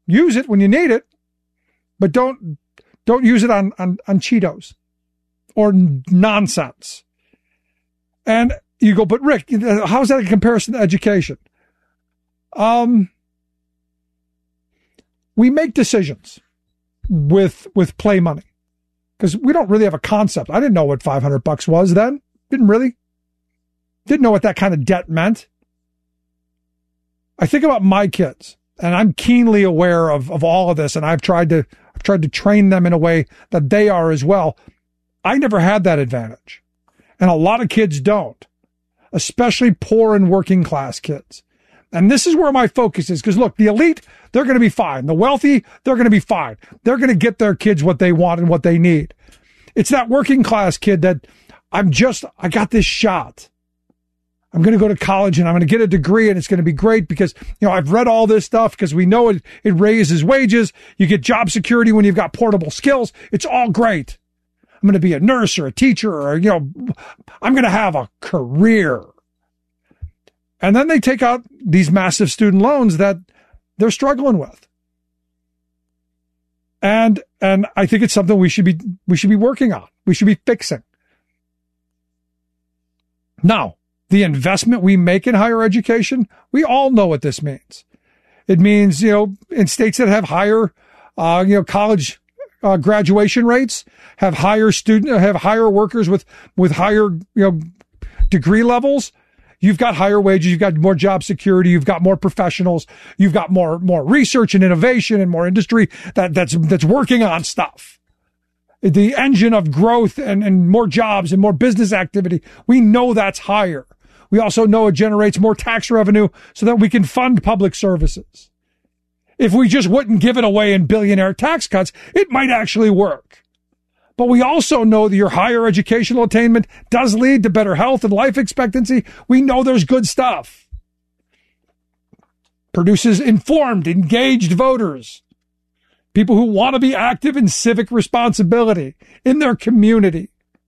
use it when you need it, but don't use it on Cheetos or nonsense. And you go, but Rick, how's that in comparison to education? We make decisions with play money because we don't really have a concept. I didn't know what $500 was then. Didn't know what that kind of debt meant. I think about my kids, and I'm keenly aware of all of this, and I've tried to train them in a way that they are as well. I never had that advantage, and a lot of kids don't, especially poor and working class kids. And this is where my focus is, because look, the elite, they're going to be fine. The wealthy, they're going to be fine. They're going to get their kids what they want and what they need. It's that working class kid that I got this shot. I'm going to go to college and I'm going to get a degree and it's going to be great because, I've read all this stuff because we know it raises wages. You get job security when you've got portable skills. It's all great. I'm going to be a nurse or a teacher or, I'm going to have a career. And then they take out these massive student loans that they're struggling with. And I think it's something we should be working on. We should be fixing. Now, the investment we make in higher education, we all know what this means. It means, in states that have higher, college graduation rates, have higher workers with higher, degree levels. You've got higher wages, you've got more job security, you've got more professionals, you've got more research and innovation and more industry that's working on stuff. The engine of growth and more jobs and more business activity, we know that's higher. We also know it generates more tax revenue so that we can fund public services. If we just wouldn't give it away in billionaire tax cuts, it might actually work. But we also know that your higher educational attainment does lead to better health and life expectancy. We know there's good stuff. Produces informed, engaged voters. People who want to be active in civic responsibility in their community.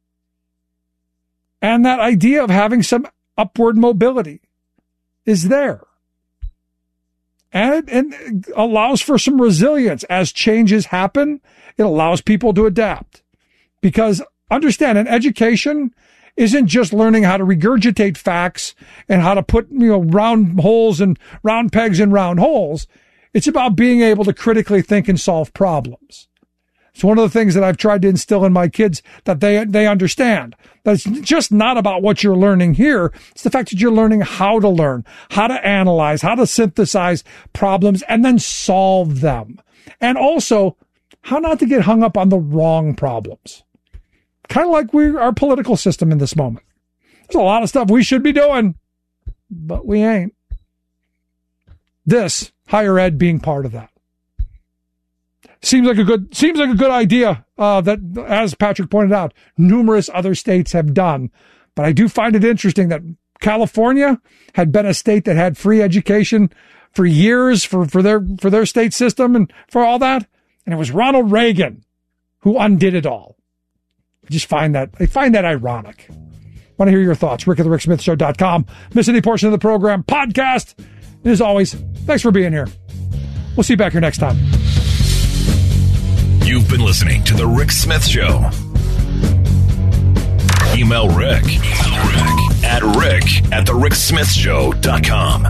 And that idea of having some upward mobility is there. And it allows for some resilience. As changes happen, it allows people to adapt. Because understand, an education isn't just learning how to regurgitate facts and how to put, round holes and round pegs in round holes. It's about being able to critically think and solve problems. It's one of the things that I've tried to instill in my kids that they understand. That it's just not about what you're learning here. It's the fact that you're learning how to learn, how to analyze, how to synthesize problems and then solve them. And also how not to get hung up on the wrong problems. Kind of like our political system in this moment. There's a lot of stuff we should be doing, but we ain't. This, higher ed being part of that. Seems like a good idea that, as Patrick pointed out, numerous other states have done. But I do find it interesting that California had been a state that had free education for years for their state system and for all that. And it was Ronald Reagan who undid it all. I find that ironic. Want to hear your thoughts? Rick at thericksmithshow.com. Miss any portion of the program, podcast. And as always, thanks for being here. We'll see you back here next time. You've been listening to The Rick Smith Show. Email Rick at rick@thericksmithshow.com.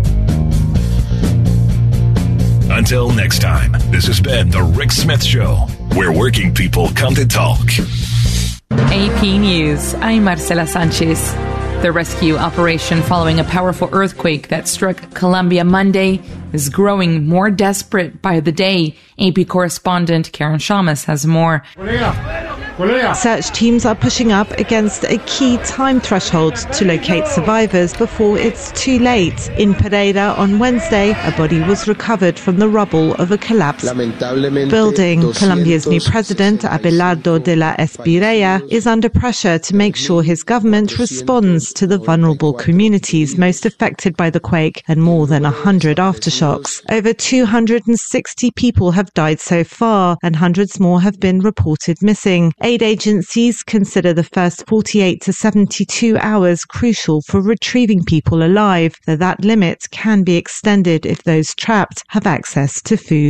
Until next time, this has been The Rick Smith Show, where working people come to talk. AP News, I'm Marcela Sanchez. The rescue operation following a powerful earthquake that struck Colombia Monday is growing more desperate by the day. AP correspondent Karen Shamas has more. Search teams are pushing up against a key time threshold to locate survivors before it's too late. In Pereira on Wednesday, a body was recovered from the rubble of a collapsed building. Colombia's new president, Abelardo de la Espriella, is under pressure to make sure his government responds to the vulnerable communities most affected by the quake and more than 100 aftershocks. Over 260 people have died so far, and hundreds more have been reported missing. Aid agencies consider the first 48 to 72 hours crucial for retrieving people alive, though that limit can be extended if those trapped have access to food.